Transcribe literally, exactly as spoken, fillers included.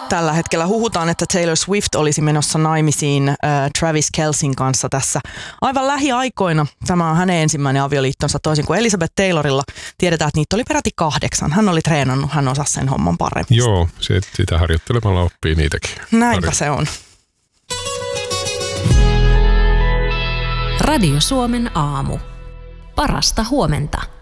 tällä hetkellä huhutaan, että Taylor Swift olisi menossa naimisiin äh, Travis Kelceyn kanssa tässä aivan lähiaikoina. Tämä on hänen ensimmäinen avioliittonsa toisin kuin Elizabeth Taylorilla. Tiedetään, että niitä oli peräti kahdeksan. Hän oli treenannut, hän osasi sen homman paremmin. Joo, sitä harjoittelemalla oppii niitäkin. Näinpä se on. Radio Suomen aamu. Parasta huomenta.